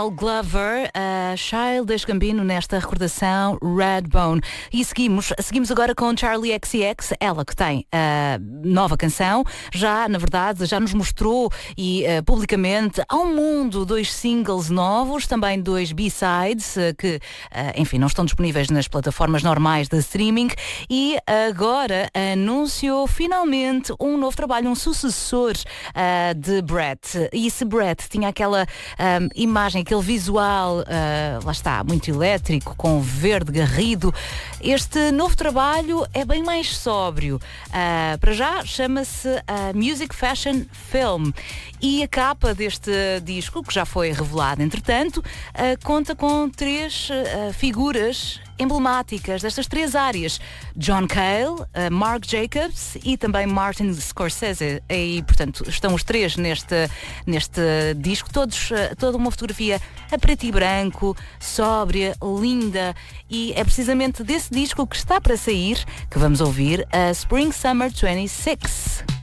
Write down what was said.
Glover, Childish Gambino nesta recordação Redbone. E seguimos agora com Charli XCX, ela que tem nova canção, na verdade, já nos mostrou e publicamente ao mundo 2 singles novos, também 2 B-sides que, enfim, não estão disponíveis nas plataformas normais de streaming, e agora anunciou finalmente um novo trabalho, um sucessor de Brett. E se Brett tinha aquela imagem, aquele visual, lá está, muito elétrico, com verde garrido, este novo trabalho é bem mais sóbrio. Para já chama-se Music Fashion Film, e a capa deste disco, que já foi revelado entretanto, conta com 3 figuras emblemáticas destas 3 áreas: John Cale, Marc Jacobs e também Martin Scorsese. E portanto estão os 3 neste disco, toda uma fotografia a preto e branco, sóbria, linda, e é precisamente desse disco que está para sair que vamos ouvir a Spring Summer 26.